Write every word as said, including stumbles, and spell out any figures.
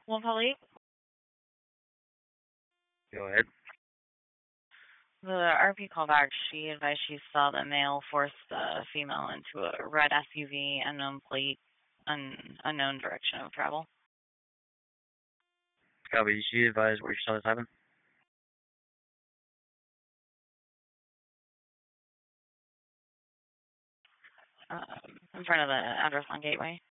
Well, Polly, Go ahead. the R P called back. She advised she saw the male force the female into a red S U V, unknown plate, un- unknown direction of travel. Copy. She advised where you saw this happen. Um, in front of the address on Gateway.